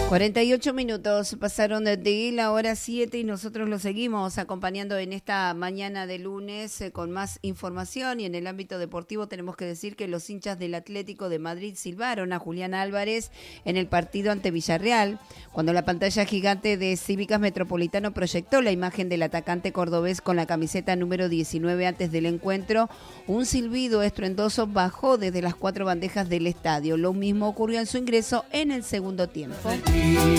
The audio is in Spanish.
48 minutos pasaron de la hora 7 y nosotros lo seguimos acompañando en esta mañana de lunes con más información. Y en el ámbito deportivo tenemos que decir que los hinchas del Atlético de Madrid silbaron a Julián Álvarez en el partido ante Villarreal, cuando la pantalla gigante de Cívicas Metropolitano proyectó la imagen del atacante cordobés con la camiseta número 19 antes del encuentro. Un silbido estruendoso bajó desde las 4 bandejas del estadio. Lo mismo ocurrió en su ingreso en el segundo tiempo.